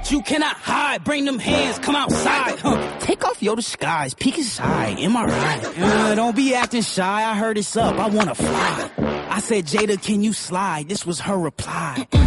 at you cannot hide. Bring them hands, come outside. Take off your disguise, peek inside. Am I right? Don't be acting shy. I heard it's up. I wanna fly. I said, Jada, can you slide? This was her reply.